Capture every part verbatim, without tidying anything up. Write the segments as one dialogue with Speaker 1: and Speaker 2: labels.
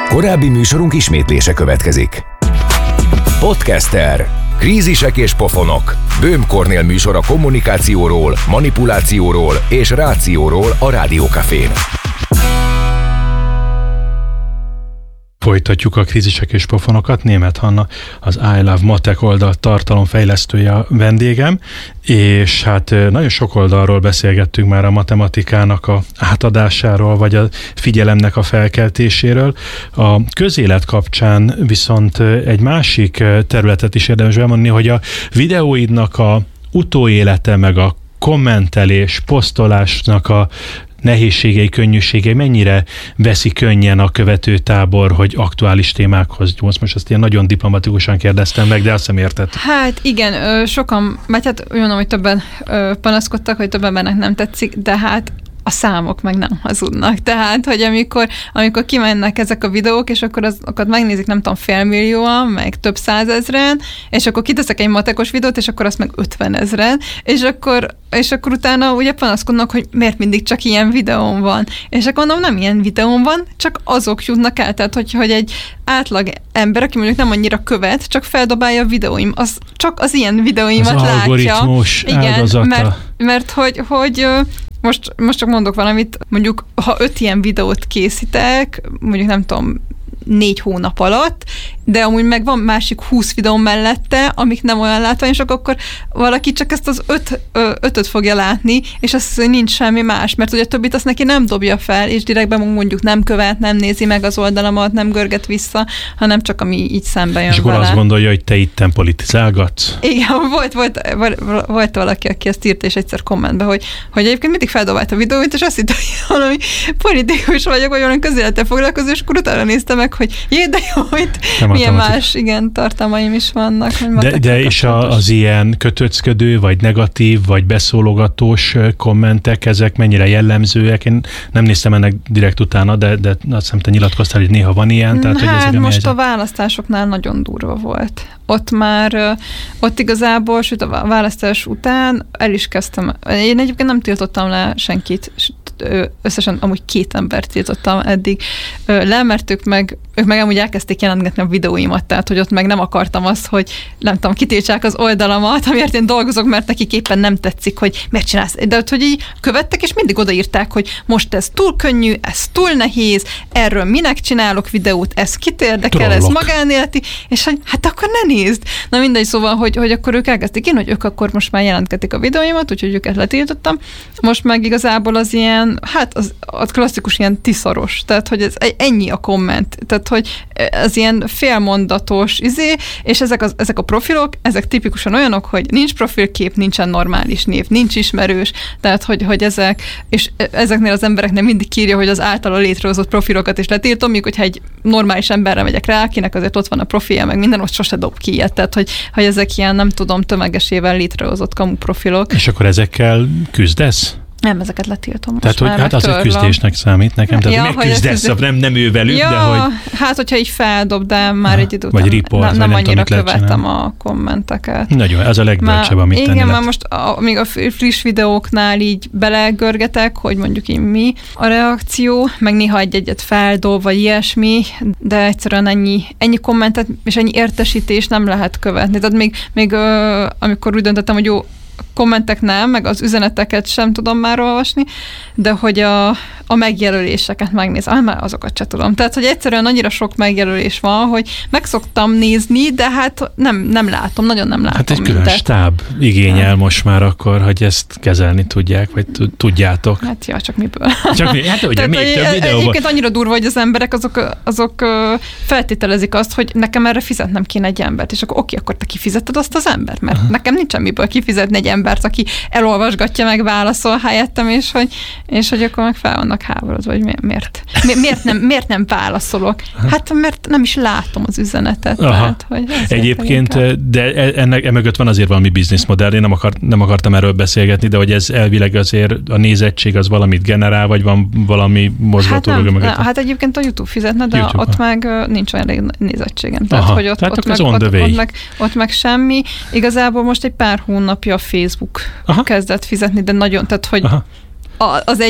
Speaker 1: Korábbi műsorunk ismétlése következik. Podcaster. Krízisek és pofonok. Böhm Kornél műsor a kommunikációról, manipulációról és rációról a Rádiókafén.
Speaker 2: Folytatjuk a krízisek és pofonokat. Németh Hanna, az I Love Matek oldal tartalomfejlesztője a vendégem, és hát nagyon sok oldalról beszélgettünk már a matematikának a átadásáról, vagy a figyelemnek a felkeltéséről. A közélet kapcsán viszont egy másik területet is érdemes bemondani, hogy a videóidnak a utóélete, meg a kommentelés, posztolásnak a nehézségei, könnyűségei mennyire veszi könnyen a követőtábor, hogy aktuális témákhoz gyújtsz? Most ezt ilyen nagyon diplomatikusan kérdeztem meg, de azt sem értett.
Speaker 3: Hát igen, sokan, vagy hát úgy mondom, hogy többen panaszkodtak, hogy többen bennek nem tetszik, de hát a számok meg nem hazudnak. Tehát, hogy amikor, amikor kimennek ezek a videók, és akkor azokat megnézik, nem tudom, félmillióan, meg több százezren, és akkor kiteszek egy matekos videót, és akkor azt meg ötvenezren, és akkor, és akkor utána ugye panaszkodnak, hogy miért mindig csak ilyen videón van. És akkor mondom, nem ilyen videón van, csak azok jutnak el. Tehát, hogy, hogy egy átlag ember, aki mondjuk nem annyira követ, csak feldobálja a videóim, az csak az ilyen videóimat
Speaker 2: az
Speaker 3: látja.
Speaker 2: Algoritmus
Speaker 3: Igen,
Speaker 2: áldozata.
Speaker 3: mert, mert hogy, hogy Most, most csak mondok valamit, mondjuk, ha öt ilyen videót készítek, mondjuk nem tudom, négy hónap alatt, de amúgy meg van másik húsz videó mellette, amik nem olyan látványosak, akkor valaki csak ezt az öt, ö, ötöt fogja látni, és azt hogy nincs semmi más, mert ugye a többit azt neki nem dobja fel, és direktben mondjuk nem követ, nem nézi meg az oldalamat, nem görget vissza, hanem csak ami így szembe jön.
Speaker 2: És akkor
Speaker 3: vele. Azt
Speaker 2: gondolja, hogy te itten politizálgatsz?
Speaker 3: Igen, volt, volt, volt valaki, aki ezt írt, és egyszer kommentbe, hogy, hogy egyébként mindig feldobált a videóit, és azt hitt, hogy valami politikus vagyok, vagy valami közélettel foglalkozó, és akkor utána néztem meg, hogy jé, de jó, hogy milyen más, igen, tartalmaim is vannak.
Speaker 2: De, de és a, az ilyen kötőcködő, vagy negatív, vagy beszólogatós kommentek, ezek mennyire jellemzőek? Én nem néztem ennek direkt utána, de, de azt hiszem, te nyilatkoztál, hogy néha van ilyen. Tehát,
Speaker 3: hát
Speaker 2: hogy ez
Speaker 3: most a választásoknál nagyon durva volt. Ott már, ott igazából, sőt a választás után el is kezdtem. Én egyébként nem tiltottam le senkit, összesen amúgy két embert tiltottam eddig le, mert ők meg, ők meg amúgy elkezdték jelentgetni a videóimat, tehát hogy ott meg nem akartam azt, hogy nem tudom, kitiltsák az oldalamat, amiért én dolgozok, mert nekik éppen nem tetszik, hogy miért csinálsz. De ott, hogy így követtek, és mindig odaírták, hogy most ez túl könnyű, ez túl nehéz, erről minek csinálok videót, ez kit érdekel, ez magánéleti, és hogy hát akkor ne nézd. Na mindegy, szóval, hogy, hogy akkor ők elkezdték én, hogy ők akkor most már jelentgetik a videóimat, úgyhogy őket letiltottam. Most meg igazából az ilyen, hát az, az klasszikus ilyen tiszaros, tehát hogy ez ennyi a komment, tehát hogy ez ilyen félmondatos izé, és ezek, az, ezek a profilok, ezek tipikusan olyanok, hogy nincs profilkép, nincsen normális név, nincs ismerős, tehát hogy, hogy ezek, és ezeknél az embereknél mindig írja, hogy az általa létrehozott profilokat is letiltom, míg hogyha egy normális emberre megyek rá, akinek azért ott van a profilja, meg minden, ott sose dob ki ilyet, tehát hogy, hogy ezek ilyen, nem tudom, tömegesével létrehozott kamu profilok.
Speaker 2: És akkor ezekkel küzdesz?
Speaker 3: Nem, ezeket letiltom.
Speaker 2: Tehát, hogy hát az egy küzdésnek számít nekem. Tehát, ja, hogy miért küzdesz? Küzd... Nem, nem ő velük, ja, de hogy...
Speaker 3: Hát, hogyha így feldob, de már ha, egy idő után
Speaker 2: vagy report,
Speaker 3: nem,
Speaker 2: nem,
Speaker 3: nem annyira
Speaker 2: tudom,
Speaker 3: követem a kommenteket.
Speaker 2: Nagyon, ez a legbölcsebb, amit tenni
Speaker 3: igen,
Speaker 2: lehet.
Speaker 3: mert most a, még a friss videóknál így belegörgetek, hogy mondjuk én mi a reakció, meg néha egy-egyet feldob, vagy ilyesmi, de egyszerűen ennyi, ennyi kommentet és ennyi értesítés nem lehet követni. Tehát még, még ö, amikor úgy döntöttem, hogy jó, kommentek nem, meg az üzeneteket sem tudom már olvasni, de hogy a, a megjelöléseket megnézem, már azokat sem tudom. Tehát, hogy egyszerűen annyira sok megjelölés van, hogy meg szoktam nézni, de hát nem, nem látom, nagyon nem látom.
Speaker 2: Hát egy külön
Speaker 3: mindet.
Speaker 2: stáb igényel most már akkor, hogy ezt kezelni tudják, vagy tudjátok.
Speaker 3: Hát ja, csak miből.
Speaker 2: Csak mi? Hát ugye,
Speaker 3: Tehát,
Speaker 2: még több videóban.
Speaker 3: Egyébként annyira durva, hogy az emberek azok, azok feltételezik azt, hogy nekem erre fizetnem kéne egy embert, és akkor oké, akkor te kifizeted azt az embert, mert aha, nekem nincsen miből kifizetni egy embert, aki elolvasgatja, meg válaszol helyettem, és hogy, és hogy akkor meg fel vannak háborodva, hogy miért, miért, nem, miért nem válaszolok. Hát mert nem is látom az üzenetet. Tehát, hogy
Speaker 2: egyébként, de ennek emögött van azért valami bizniszmodell, én nem, akar, nem akartam erről beszélgetni, de hogy ez elvileg azért a nézettség az valamit generál, vagy van valami mozgatórugó
Speaker 3: hát
Speaker 2: mögött?
Speaker 3: Hát egyébként a YouTube fizetne, de YouTube, ott meg nincs olyan nézettségem.
Speaker 2: Tehát,
Speaker 3: Aha, hogy ott,
Speaker 2: tehát
Speaker 3: ott, meg,
Speaker 2: ott,
Speaker 3: ott, meg, ott meg semmi. Igazából most egy pár hónapja a Facebook Aha. kezdett fizetni, de nagyon, tehát hogy a, az egy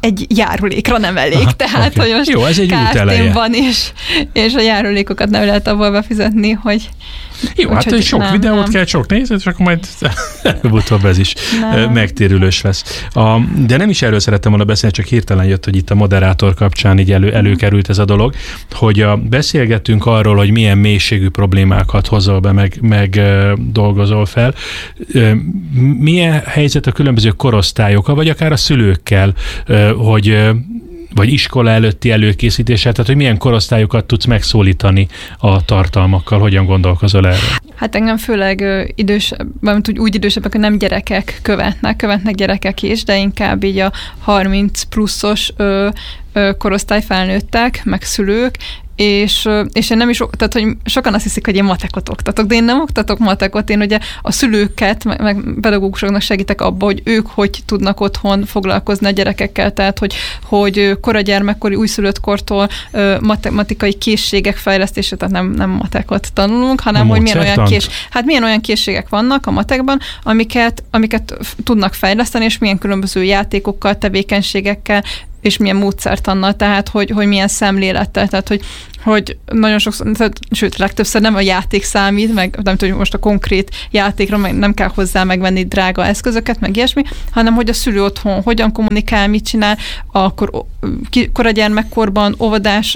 Speaker 3: egy járulékra nem elég. Aha, tehát,
Speaker 2: okay.
Speaker 3: hogy most
Speaker 2: Jó, ez egy
Speaker 3: ká er
Speaker 2: út
Speaker 3: té van, és, és a járulékokat nem lehet abból befizetni, hogy
Speaker 2: jó, úgy, hát sok nem, videót nem. kell, sok nézet, és akkor majd előbb-utóbb ez is nem. megtérülős lesz. A, de nem is erről szerettem volna beszélni, csak hirtelen jött, hogy itt a moderátor kapcsán így elő, előkerült ez a dolog, hogy a, beszélgettünk arról, hogy milyen mélységű problémákat hozol be, meg, meg e, dolgozol fel. E, milyen helyzet a különböző korosztályokkal, vagy akár a szülőkkel, e, hogy e, vagy iskola előtti előkészítéssel, tehát hogy milyen korosztályokat tudsz megszólítani a tartalmakkal, hogyan gondolkozol erről? Hát
Speaker 3: engem főleg idősebb, úgy, úgy idősebbek, hogy nem gyerekek követnek, követnek gyerekek is, de inkább így a harminc pluszos ö, ö, korosztály felnőttek, meg szülők, és, és én nem is, tehát hogy sokan azt hiszik, hogy én matekot oktatok, de én nem oktatok matekot, én ugye a szülőket, meg, meg pedagógusoknak segítek abba, hogy ők hogy tudnak otthon foglalkozni a gyerekekkel, tehát hogy, hogy koragyermekkori újszülött kortól matematikai készségek fejlesztése, tehát nem, nem matekot tanulunk, hanem a hogy milyen olyan, kés, hát milyen olyan készségek vannak a matekban, amiket, amiket tudnak fejleszteni, és milyen különböző játékokkal, tevékenységekkel, és milyen módszertannal, tehát hogy, hogy milyen szemlélettel, tehát hogy, hogy nagyon sokszor, tehát, sőt, legtöbbször nem a játék számít, meg nem tudom, hogy most a konkrét játékra meg nem kell hozzá megvenni drága eszközöket, meg ilyesmi, hanem hogy a szülő otthon hogyan kommunikál, mit csinál, akkor koragyermekkorban, óvodás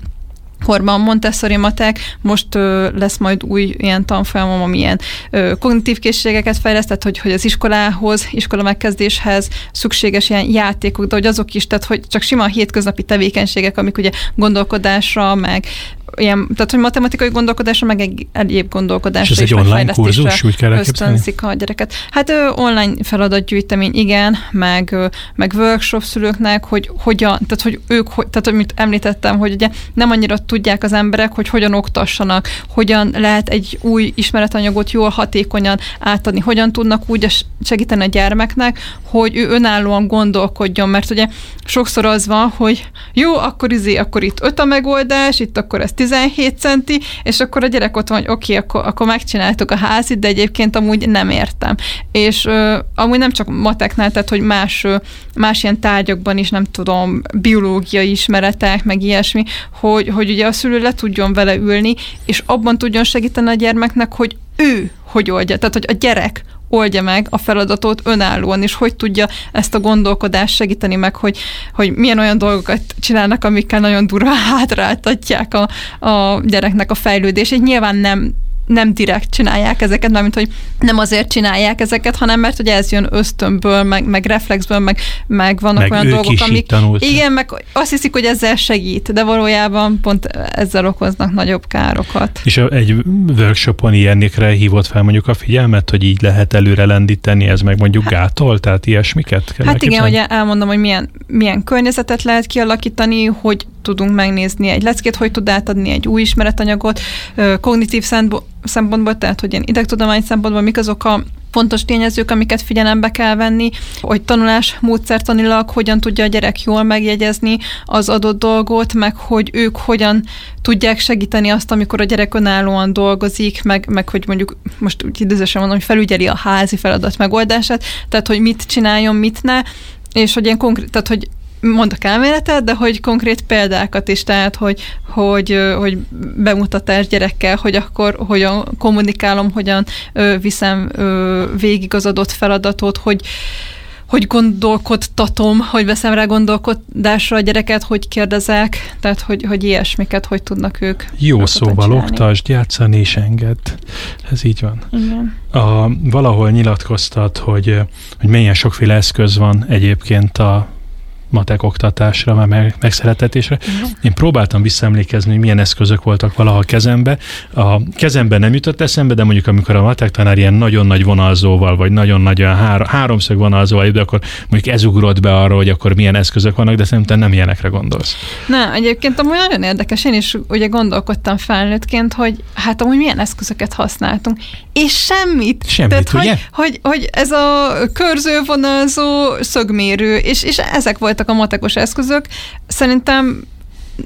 Speaker 3: korban Montessori matek, most ö, lesz majd új ilyen tanfolyamom, ami ilyen ö, kognitív készségeket fejlesztett, hogy, hogy az iskolához, iskola megkezdéshez szükséges ilyen játékok, de hogy azok is, tehát hogy csak sima hétköznapi tevékenységek, amik ugye gondolkodásra, meg ilyen, tehát hogy matematikai gondolkodásra, meg egy egyéb gondolkodásra.
Speaker 2: És ez egy online kurzus, úgy kell elképzelni?
Speaker 3: A gyereket. Hát ö, online feladatgyűjtemény, igen, meg, ö, meg workshop szülőknek, hogy hogyan, tehát hogy ők, hogy, tehát amit említettem, hogy ugye nem annyira tudják az emberek, hogy hogyan oktassanak, hogyan lehet egy új ismeretanyagot jól, hatékonyan átadni, hogyan tudnak úgy segíteni a gyermeknek, hogy ő önállóan gondolkodjon, mert ugye sokszor az van, hogy jó, akkor izé, akkor itt öt a megoldás, itt akkor ez tizenhét centi, és akkor a gyerek ott van, hogy oké, okay, akkor, akkor megcsináltuk a házit, de egyébként amúgy nem értem. És uh, amúgy nem csak mateknál, tehát hogy más, uh, más ilyen tárgyakban is, nem tudom, biológiai ismeretek, meg ilyesmi, hogy, hogy ugye a szülő le tudjon vele ülni, és abban tudjon segíteni a gyermeknek, hogy ő hogy oldja, tehát hogy a gyerek oldja meg a feladatot önállóan, és hogy tudja ezt a gondolkodást segíteni meg, hogy, hogy milyen olyan dolgokat csinálnak, amikkel nagyon durván hátráltatják a, a gyereknek a fejlődését. Nyilván nem nem direkt csinálják ezeket, mármint, hogy nem azért csinálják ezeket, hanem mert ugye ez jön ösztönből, meg, meg reflexből, meg, meg vannak meg olyan dolgok, amik... Igen, meg azt hiszik, hogy ezzel segít, de valójában pont ezzel okoznak nagyobb károkat. És egy workshopon ilyenikre hívott fel mondjuk a figyelmet, hogy így lehet előre lendíteni, ez meg mondjuk gátol, tehát ilyesmiket kell. Hát igen, hogy elmondom, hogy milyen, milyen környezetet lehet kialakítani, hogy tudunk megnézni egy leckét, hogy tud átadni egy új ismeretanyagot, kognitív szempontból, tehát hogy ilyen idegtudomány szempontból mik azok a fontos tényezők, amiket figyelembe kell venni, hogy tanulás módszertanilag hogyan tudja a gyerek jól megjegyezni az adott dolgot, meg hogy ők hogyan tudják segíteni azt, amikor a gyerek önállóan dolgozik, meg, meg hogy mondjuk most úgy időzősen mondom, hogy felügyeli a házi feladat megoldását, tehát hogy mit csináljon, mit ne, és hogy ilyen konkrét, tehát hogy mondok elméletet, de hogy konkrét példákat is, tehát hogy, hogy, hogy bemutatás gyerekkel, hogy akkor hogyan kommunikálom, hogyan ö, viszem ö, végig az adott feladatot, hogy hogy gondolkodtatom, hogy veszem rá gondolkodásra a gyereket, hogy kérdezek, tehát hogy, hogy ilyesmiket, hogy tudnak ők. Jó szóval oktasd, játszani és engedd. Ez így van. Igen. A, valahol nyilatkoztat, hogy, hogy milyen sokféle eszköz van egyébként a matek oktatásra, meg megszeretetésre. Uh-huh. Én próbáltam visszaemlékezni, hogy milyen eszközök voltak valaha a kezembe. A kezemben nem jutott eszembe, de mondjuk amikor a matek tanár ilyen nagyon nagy vonalzóval, vagy nagyon nagy hár, háromszög vonalzóval jut, akkor mondjuk ez ugrott be arra, hogy akkor milyen eszközök vannak, de szerintem nem ilyenekre gondolsz. Nem, egyébként amúgy nagyon érdekes. Én is ugye gondolkodtam felnőttként, hogy hát amúgy milyen eszközöket használtunk. És semmit. Semmit, tehát, ugye? Hogy, hogy, hogy ez a körzővonalzó, szögmérő, és, és ezek voltak a matekos eszközök. Szerintem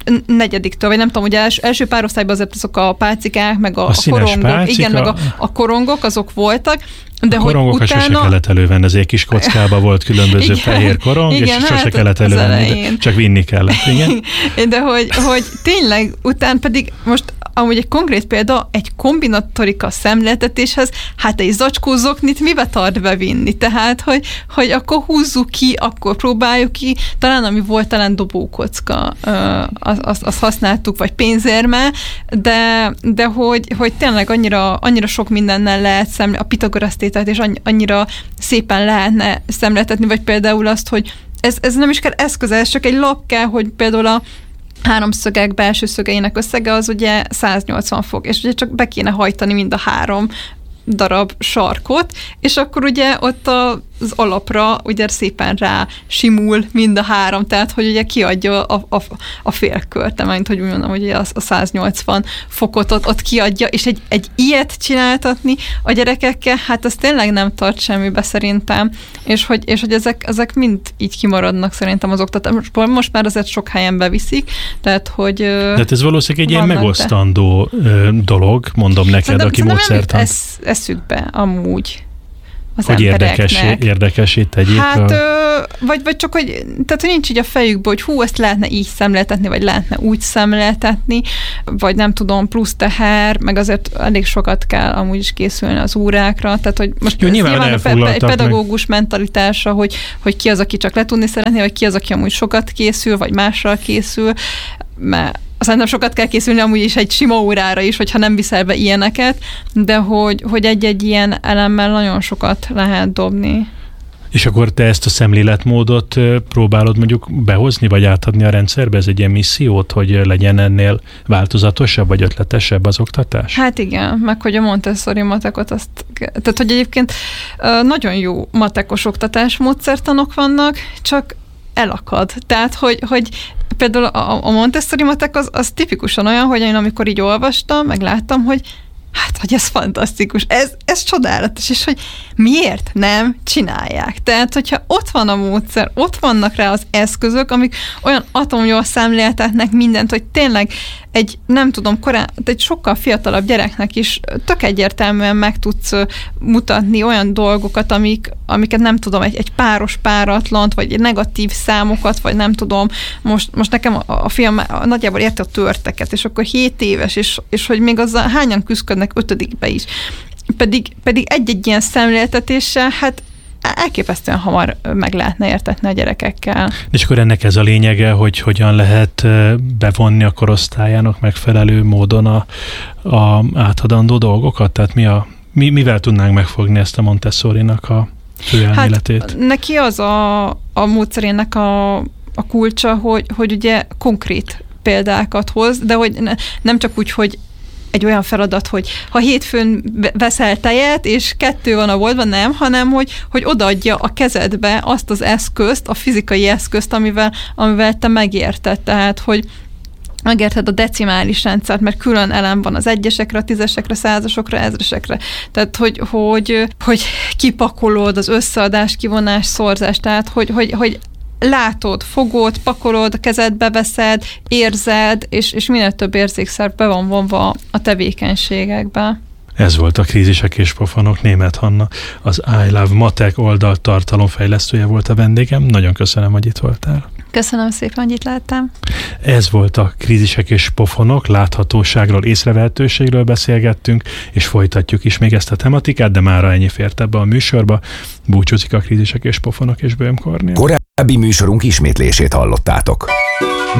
Speaker 3: negyediktől, vagy nem tudom, ugye els, első pár osztályban azért azok a pálcikák, meg a,
Speaker 2: a,
Speaker 3: a korongok,
Speaker 2: pálcika,
Speaker 3: igen, meg a, a korongok, azok voltak, de
Speaker 2: a
Speaker 3: hogy
Speaker 2: korongokat
Speaker 3: utána...
Speaker 2: sose kellett elővenni, az egy kis kockában volt különböző
Speaker 3: igen,
Speaker 2: fehér korong,
Speaker 3: igen,
Speaker 2: és sose
Speaker 3: hát
Speaker 2: kellett elővenni, csak vinni kellett, igen.
Speaker 3: De hogy, hogy tényleg után pedig most amúgy egy konkrét példa, egy kombinatorika szemléltetéshez, hát egy zacskó zoknit mibe tart bevinni? Tehát, hogy, hogy akkor húzzuk ki, akkor próbáljuk ki, talán ami volt, talán dobókocka, azt, azt, azt használtuk, vagy pénzérme, de, de hogy, hogy tényleg annyira, annyira sok mindennel lehet szemléltetni, a Pitagorasz tételt, és annyira szépen lehetne szemléltetni, vagy például azt, hogy ez, ez nem is kell eszköz, ez csak egy lap kell, hogy például a háromszögek belső szögeinek összege az ugye száznyolcvan fok, és ugye csak be kéne hajtani mind a három darab sarkot, és akkor ugye ott az alapra ugye szépen rá simul mind a három, tehát hogy ugye kiadja a, a, a félkört, mert hogy úgy mondom, hogy a, a száznyolcvan fokot ott, ott kiadja, és egy, egy ilyet csináltatni a gyerekekkel, hát ez tényleg nem tart semmibe szerintem, és hogy, és hogy ezek, ezek mind így kimaradnak szerintem az oktatásból. Most már azért sok helyen beviszik, tehát hogy... De
Speaker 2: hát ez valószínűleg egy ilyen megosztandó de... dolog, mondom neked, szerintem, aki módszertant...
Speaker 3: Ez, eszükbe amúgy az
Speaker 2: hogy
Speaker 3: embereknek.
Speaker 2: Érdekes, érdekesít tegyék.
Speaker 3: Hát,
Speaker 2: a...
Speaker 3: ö, vagy, vagy csak, hogy, tehát, hogy nincs így a fejükből, hogy hú, ezt lehetne így szemléltetni, vagy lehetne úgy szemléltetni, vagy nem tudom, plusz teher, meg azért elég sokat kell amúgy is készülni az órákra, tehát, hogy most
Speaker 2: jó, nyilván,
Speaker 3: nyilván
Speaker 2: nyilván
Speaker 3: egy pedagógus meg. mentalitása, hogy, hogy ki az, aki csak letudni szeretné, vagy ki az, aki amúgy sokat készül, vagy mással készül, mert szerintem sokat kell készülni amúgy is egy sima órára is, hogyha nem viszel be ilyeneket, de hogy, hogy egy-egy ilyen elemmel nagyon sokat lehet dobni.
Speaker 2: És akkor te ezt a szemléletmódot próbálod mondjuk behozni, vagy átadni a rendszerbe? Ez egy ilyen missziót, hogy legyen ennél változatosabb, vagy ötletesebb az oktatás?
Speaker 3: Hát igen, meg hogy a Montessori matekot, azt, tehát hogy egyébként nagyon jó matekos oktatásmódszertanok vannak, csak elakad. Tehát, hogy, hogy például a, a Montessori matek az, az tipikusan olyan, hogy én amikor így olvastam, meg láttam, hogy hát, hogy ez fantasztikus, ez, ez csodálatos, és hogy miért nem csinálják? Tehát, hogyha ott van a módszer, ott vannak rá az eszközök, amik olyan atomjól szemléltetnek mindent, hogy tényleg egy, nem tudom, korán, egy sokkal fiatalabb gyereknek is tök egyértelműen meg tudsz mutatni olyan dolgokat, amik, amiket nem tudom, egy, egy páros páratlant, vagy egy negatív számokat, vagy nem tudom, most, most nekem a, a fiam nagyjából érte a törteket, és akkor hét éves, és, és hogy még azzal hányan küzdködnek ötödikbe is. Pedig, pedig egy-egy ilyen szemléltetéssel, hát elképesztően hamar meg lehetne értetni a gyerekekkel.
Speaker 2: És akkor ennek ez a lényege, hogy hogyan lehet bevonni a korosztályának megfelelő módon a, a átadandó dolgokat? Tehát mi a, mi, mivel tudnánk megfogni ezt a Montessori-nak a fő elméletét?
Speaker 3: Hát neki az a, a módszerének a, a kulcsa, hogy, hogy ugye konkrét példákat hoz, de hogy ne, nem csak úgy, hogy egy olyan feladat, hogy ha hétfőn veszel tejet, és kettő van a boltban, nem, hanem hogy, hogy odaadja a kezedbe azt az eszközt, a fizikai eszközt, amivel, amivel te megérted. Tehát, hogy megérted a decimális rendszert, mert külön elem van az egyesekre, a tízesekre, százasokra, ezresekre. Tehát, hogy, hogy, hogy kipakolod az összeadás, kivonás, szorzás, tehát, hogy, hogy, hogy látod, fogod, pakolod, a kezedbe veszed, érzed, és, és minél több érzékszerv be van vonva a tevékenységekbe.
Speaker 2: Ez volt a Krízisek és Pofonok, Németh Hanna, az I Love Matek oldal tartalomfejlesztője volt a vendégem. Nagyon köszönöm, hogy itt voltál.
Speaker 3: Köszönöm szépen, hogy itt láttam.
Speaker 2: Ez volt a Krízisek és Pofonok, láthatóságról, észrevehetőségről beszélgettünk, és folytatjuk is még ezt a tematikát, de mára ennyi fért ebbe a műsorba. Búcsúzik a Krízisek és Pofonok és Böhm Kornél.
Speaker 1: Korábbi műsorunk ismétlését hallottátok.